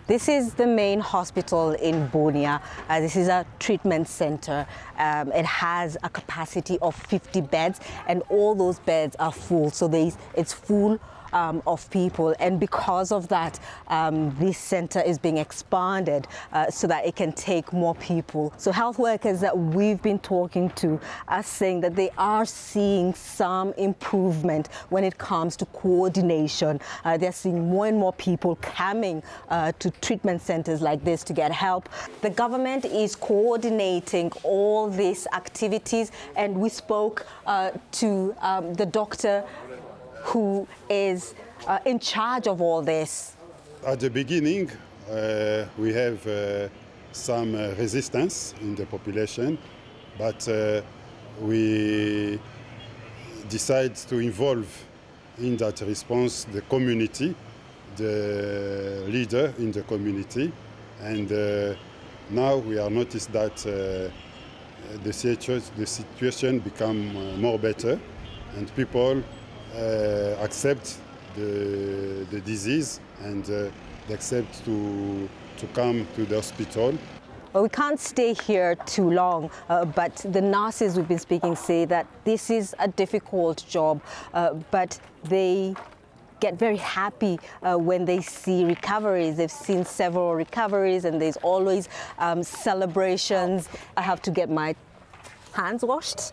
This is the main hospital in Bunia. This is a treatment center. It has a capacity of 50 beds, and all those beds are full. So it's full of people, and because of that, this center is being expanded so that it can take more people. So health workers that we've been talking to are saying that they are seeing some improvement when it comes to coordination. They're seeing more and more people coming to treatment centers like this to get help. The government is coordinating all these activities, and we spoke to the doctor who is in charge of all this. At the beginning, we have some resistance in the population, but we decide to involve in that response the community, the leader in the community, and now we are noticed that the situation become more better, and people accept the disease, and they accept to come to the hospital. Well, we can't stay here too long, but the nurses we've been speaking say that this is a difficult job, but they get very happy when they see recoveries. They've seen several recoveries, and there's always celebrations. I have to get my hands washed,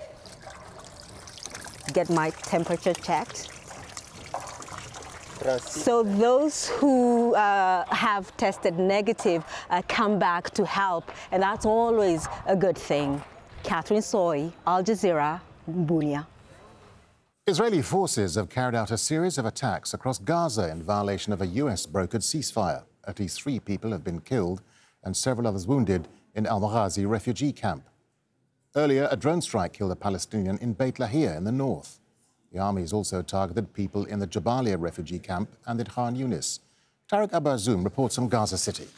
get my temperature checked. So those who have tested negative come back to help, and that's always a good thing. Catherine Soy, Al Jazeera, Bunia. Israeli forces have carried out a series of attacks across Gaza in violation of a US-brokered ceasefire. At least 3 people have been killed and several others wounded in Al-Maghazi refugee camp. Earlier, a drone strike killed a Palestinian in Beit Lahia in the north. The army has also targeted people in the Jabalia refugee camp and at Khan Yunis. Tariq Abazoum reports from Gaza City.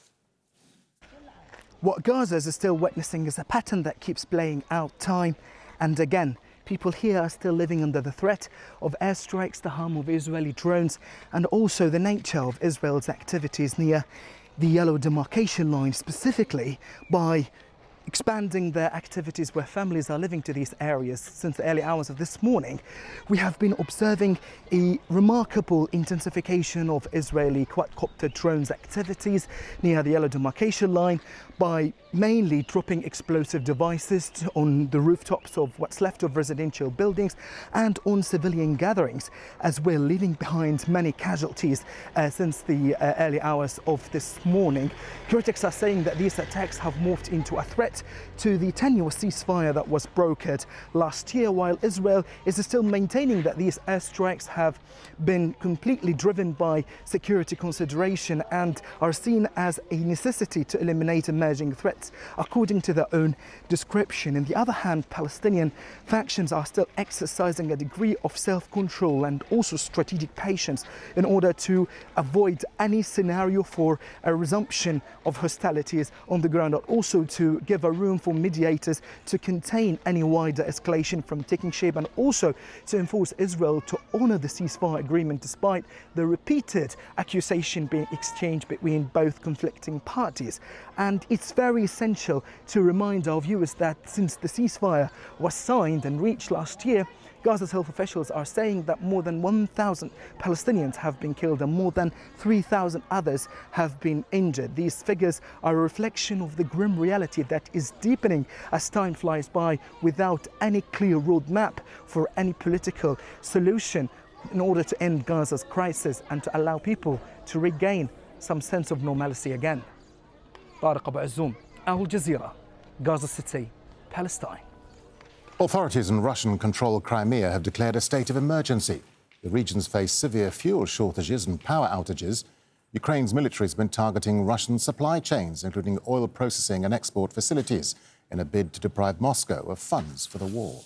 What Gaza is still witnessing is a pattern that keeps playing out time and again. People here are still living under the threat of airstrikes, the harm of Israeli drones, and also the nature of Israel's activities near the yellow demarcation line, specifically by expanding their activities where families are living to these areas. Since the early hours of this morning, we have been observing a remarkable intensification of Israeli quadcopter drones activities near the yellow demarcation line by mainly dropping explosive devices on the rooftops of what's left of residential buildings and on civilian gatherings, as well, leaving behind many casualties since the early hours of this morning. Critics are saying that these attacks have morphed into a threat to the tenuous ceasefire that was brokered last year, while Israel is still maintaining that these airstrikes have been completely driven by security consideration and are seen as a necessity to eliminate emerging threats, according to their own description. On the other hand, Palestinian factions are still exercising a degree of self-control and also strategic patience in order to avoid any scenario for a resumption of hostilities on the ground, and also to give a room for mediators to contain any wider escalation from taking shape, and also to enforce Israel to honor the ceasefire agreement despite the repeated accusation being exchanged between both conflicting parties. And it's very essential to remind our viewers that since the ceasefire was signed and reached last year, Gaza's health officials are saying that more than 1,000 Palestinians have been killed and more than 3,000 others have been injured. These figures are a reflection of the grim reality that is deepening as time flies by without any clear roadmap for any political solution in order to end Gaza's crisis and to allow people to regain some sense of normalcy again. Tariq Abazoum, Al Jazeera, Gaza City, Palestine. Authorities in Russian-controlled Crimea have declared a state of emergency. The regions face severe fuel shortages and power outages. Ukraine's military has been targeting Russian supply chains, including oil processing and export facilities, in a bid to deprive Moscow of funds for the war.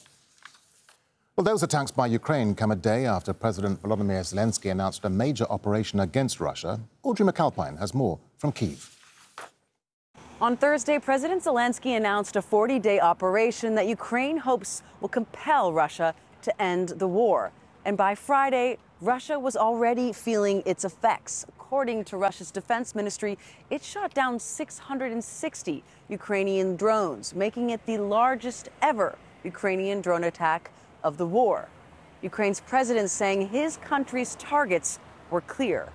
Well, those attacks by Ukraine come a day after President Volodymyr Zelensky announced a major operation against Russia. Audrey McAlpine has more from Kyiv. On Thursday, President Zelensky announced a 40-day operation that Ukraine hopes will compel Russia to end the war. And by Friday, Russia was already feeling its effects. according to Russia's defense ministry, it shot down 660 Ukrainian drones, making it the largest ever Ukrainian drone attack of the war. Ukraine's president saying his country's targets were clear.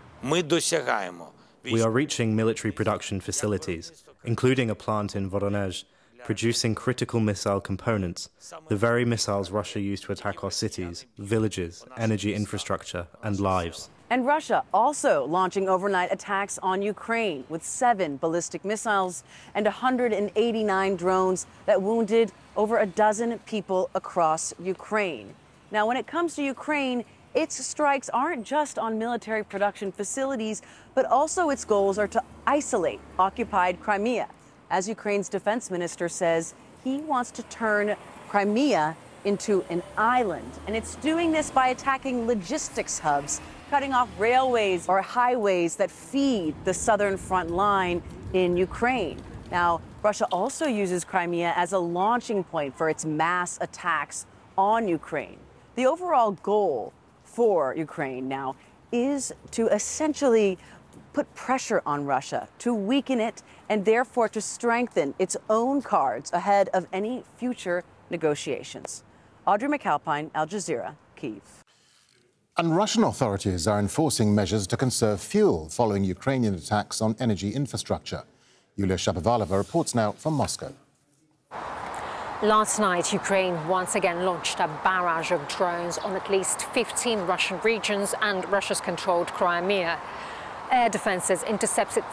We are reaching military production facilities, including a plant in Voronezh, producing critical missile components, the very missiles Russia used to attack our cities, villages, energy infrastructure, and lives. And Russia also launching overnight attacks on Ukraine with 7 ballistic missiles and 189 drones that wounded over a dozen people across Ukraine. Now, when it comes to Ukraine, its strikes aren't just on military production facilities, but also its goals are to isolate occupied Crimea. As Ukraine's defense minister says, he wants to turn Crimea into an island. And it's doing this by attacking logistics hubs, cutting off railways or highways that feed the southern front line in Ukraine. Now, Russia also uses Crimea as a launching point for its mass attacks on Ukraine. The overall goal for Ukraine now is to essentially put pressure on Russia, to weaken it, and therefore to strengthen its own cards ahead of any future negotiations. Audrey McAlpine, Al Jazeera, Kyiv. And Russian authorities are enforcing measures to conserve fuel following Ukrainian attacks on energy infrastructure. Yulia Shapovalova reports now from Moscow. Last night, Ukraine once again launched a barrage of drones on at least 15 Russian regions and Russia's controlled Crimea. Air defenses intercepted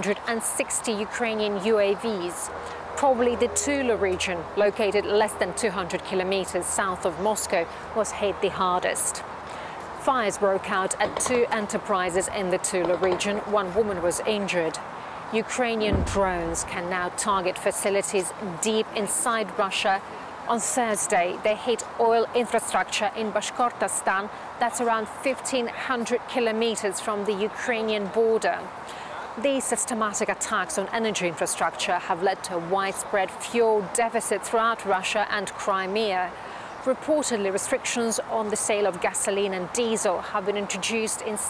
660 Ukrainian UAVs. Probably the Tula region, located less than 200 kilometers south of Moscow, was hit the hardest. Fires broke out at 2 enterprises in the Tula region. 1 woman was injured. Ukrainian drones can now target facilities deep inside Russia. On Thursday, they hit oil infrastructure in Bashkortostan, that's around 1,500 kilometers from the Ukrainian border. These systematic attacks on energy infrastructure have led to a widespread fuel deficit throughout Russia and Crimea. Reportedly, restrictions on the sale of gasoline and diesel have been introduced in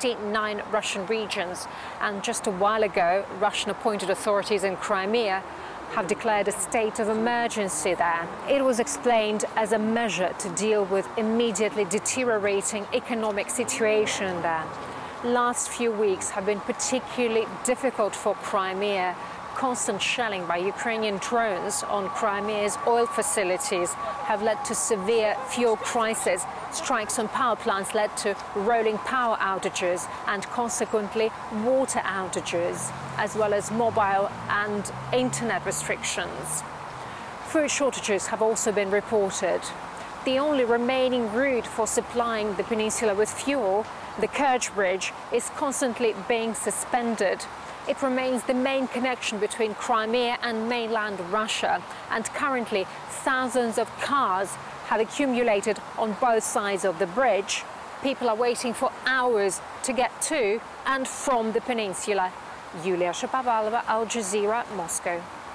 69 Russian regions. And just a while ago, Russian-appointed authorities in Crimea have declared a state of emergency there. It was explained as a measure to deal with immediately deteriorating economic situation there. Last few weeks have been particularly difficult for Crimea. Constant shelling by Ukrainian drones on Crimea's oil facilities have led to severe fuel crisis. Strikes on power plants led to rolling power outages and consequently water outages, as well as mobile and internet restrictions. Food shortages have also been reported. The only remaining route for supplying the peninsula with fuel, the Kerch Bridge, is constantly being suspended. It remains the main connection between Crimea and mainland Russia, and currently thousands of cars have accumulated on both sides of the bridge. People are waiting for hours to get to and from the peninsula. Yulia Shapovalova, Al Jazeera, Moscow.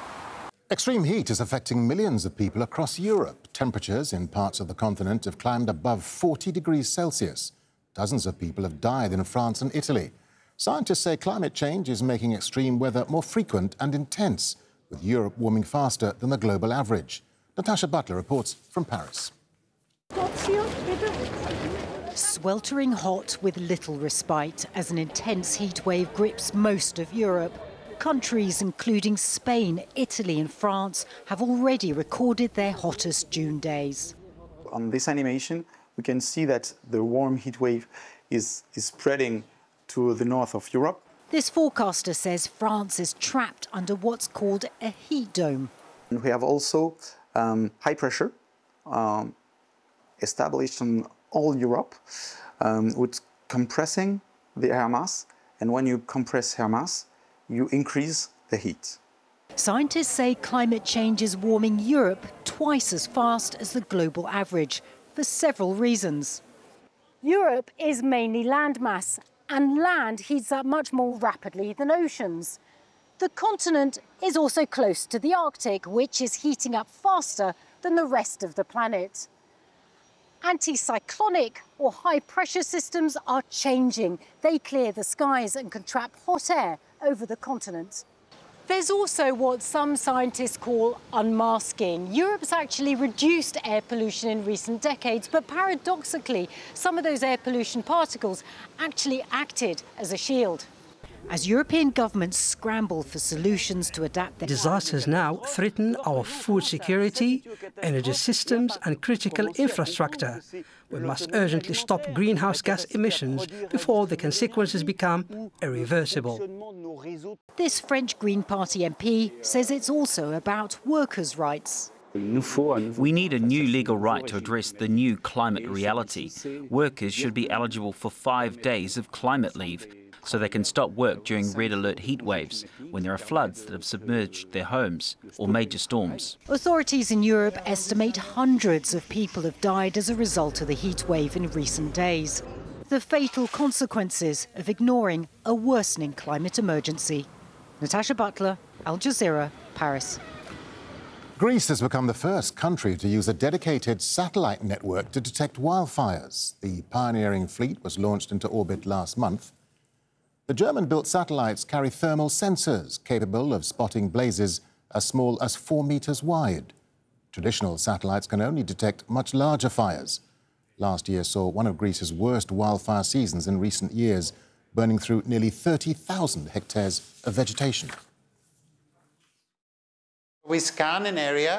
Extreme heat is affecting millions of people across Europe. Temperatures in parts of the continent have climbed above 40 degrees Celsius. Dozens of people have died in France and Italy. Scientists say climate change is making extreme weather more frequent and intense, with Europe warming faster than the global average. Natasha Butler reports from Paris. Sweltering hot with little respite as an intense heat wave grips most of Europe. Countries including Spain, Italy and France have already recorded their hottest June days. On this animation, we can see that the warm heat wave is spreading to the north of Europe. This forecaster says France is trapped under what's called a heat dome. And we have also high pressure established in all Europe with compressing the air mass. And when you compress air mass, you increase the heat. Scientists say climate change is warming Europe twice as fast as the global average for several reasons. Europe is mainly landmass, and land heats up much more rapidly than oceans. The continent is also close to the Arctic, which is heating up faster than the rest of the planet. Anticyclonic or high-pressure systems are changing. They clear the skies and can trap hot air over the continent. There's also what some scientists call unmasking. Europe's actually reduced air pollution in recent decades, but paradoxically, some of those air pollution particles actually acted as a shield. As European governments scramble for solutions to adapt their... Disasters now threaten our food security, energy systems and critical infrastructure. We must urgently stop greenhouse gas emissions before the consequences become irreversible. This French Green Party MP says it's also about workers' rights. We need a new legal right to address the new climate reality. Workers should be eligible for 5 days of climate leave, so they can stop work during red alert heat waves, when there are floods that have submerged their homes, or major storms. Authorities in Europe estimate hundreds of people have died as a result of the heat wave in recent days. The fatal consequences of ignoring a worsening climate emergency. Natasha Butler, Al Jazeera, Paris. Greece has become the first country to use a dedicated satellite network to detect wildfires. The pioneering fleet was launched into orbit last month. The German-built satellites carry thermal sensors capable of spotting blazes as small as 4 meters wide. Traditional satellites can only detect much larger fires. Last year saw one of Greece's worst wildfire seasons in recent years, burning through nearly 30,000 hectares of vegetation. We scan an area.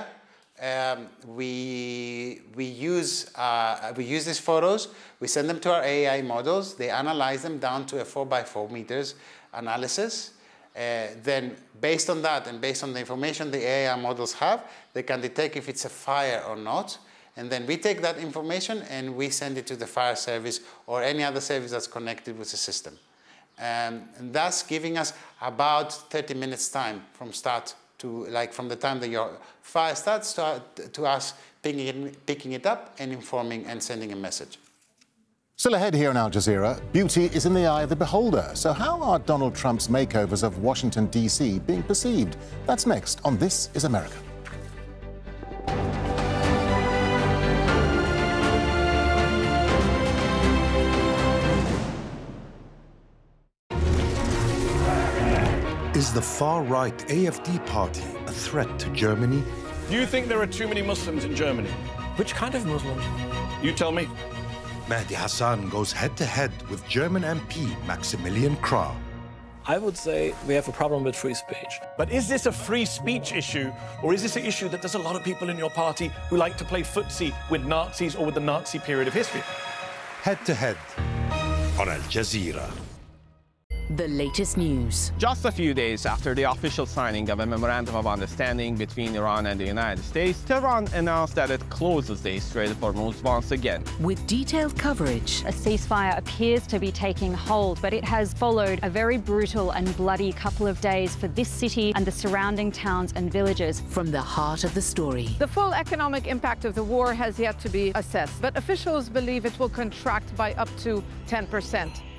We use these photos, we send them to our AI models, they analyze them down to a 4x4 meters analysis. Then based on that and based on the information the AI models have, they can detect if it's a fire or not. And then we take that information and we send it to the fire service or any other service that's connected with the system. And thus giving us about 30 minutes time from start to, like, from the time that your fire starts to us picking it up and informing and sending a message. Still ahead here on Al Jazeera, beauty is in the eye of the beholder. So how are Donald Trump's makeovers of Washington, D.C. being perceived? That's next on This is America. Is the far-right AfD party a threat to Germany? Do you think there are too many Muslims in Germany? Which kind of Muslims? You tell me. Mehdi Hasan goes head-to-head with German MP Maximilian Krah. I would say we have a problem with free speech. But is this a free speech issue, or is this an issue that there's a lot of people in your party who like to play footsie with Nazis or with the Nazi period of history? Head-to-head on Al Jazeera. The latest news. Just a few days after the official signing of a memorandum of understanding between Iran and the United States, Tehran announced that it closes the Strait of Hormuz once again. With detailed coverage. A ceasefire appears to be taking hold, but it has followed a very brutal and bloody couple of days for this city and the surrounding towns and villages. From the heart of the story. The full economic impact of the war has yet to be assessed, but officials believe it will contract by up to 10%.